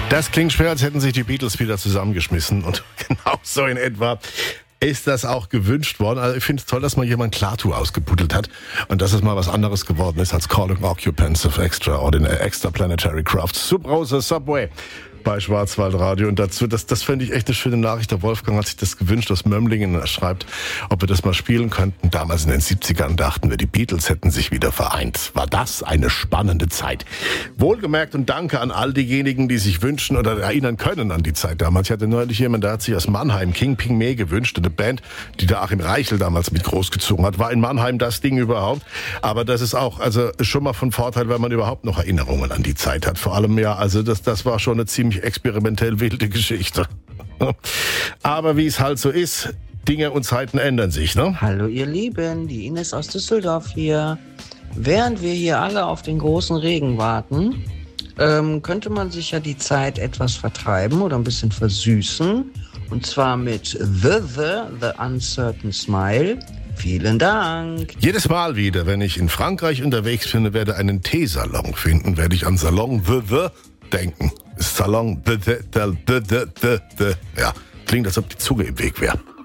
Das klingt schwer, als hätten sich die Beatles wieder zusammengeschmissen. Und genau so in etwa ist das auch gewünscht worden. Also ich finde es toll, dass mal jemand Klartour ausgebuddelt hat und dass es mal was anderes geworden ist als Calling Occupants of Extraplanetary Crafts. Subrosa Subway bei Schwarzwaldradio. Und dazu, das fände ich echt eine schöne Nachricht. Der Wolfgang hat sich das gewünscht aus Mömlingen. Er schreibt, ob wir das mal spielen könnten. Damals in den 70ern dachten wir, die Beatles hätten sich wieder vereint. War das eine spannende Zeit. Wohlgemerkt und danke an all diejenigen, die sich wünschen oder erinnern können an die Zeit damals. Ich hatte neulich jemanden, der hat sich aus Mannheim King Ping Me gewünscht. Eine Band, die der Achim Reichel damals mit großgezogen hat. War in Mannheim das Ding überhaupt. Aber das ist auch also schon mal von Vorteil, wenn man überhaupt noch Erinnerungen an die Zeit hat. Vor allem ja, also das war schon eine ziemlich experimentell wilde Geschichte. Aber wie es halt so ist, Dinge und Zeiten ändern sich, ne? Hallo ihr Lieben, die Ines aus Düsseldorf hier. Während wir hier alle auf den großen Regen warten, könnte man sich ja die Zeit etwas vertreiben oder ein bisschen versüßen. Und zwar mit The Uncertain Smile. Vielen Dank. Jedes Mal wieder, wenn ich in Frankreich unterwegs bin, werde einen Teesalon finden, werde ich an Salon The denken. Salon The. Ja, klingt, als ob die Zunge im Weg wäre.